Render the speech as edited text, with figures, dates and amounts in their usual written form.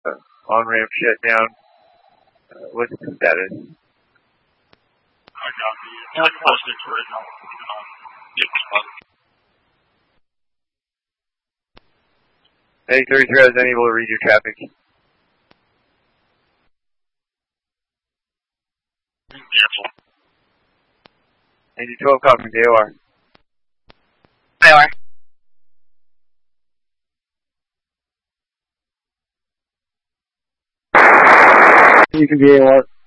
on-ramp shut down. What's the status? I got the check posted right now. Hey, 33, I was unable to read your traffic. Cancel. 9012, copy AOR. AOR. You can be AOR.